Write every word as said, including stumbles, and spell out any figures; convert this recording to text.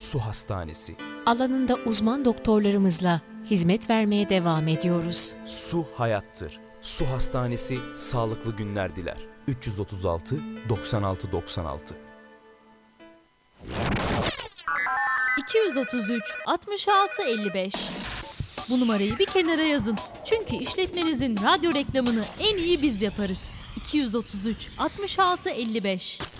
Su Hastanesi. Alanında uzman doktorlarımızla hizmet vermeye devam ediyoruz. Su hayattır. Su Hastanesi sağlıklı günler diler. üç yüz otuz altı doksan altı doksan altı. iki yüz otuz üç altmış altı elli beş. Bu numarayı bir kenara yazın. Çünkü işletmenizin radyo reklamını en iyi biz yaparız. iki yüz otuz üç altmış altı elli beş.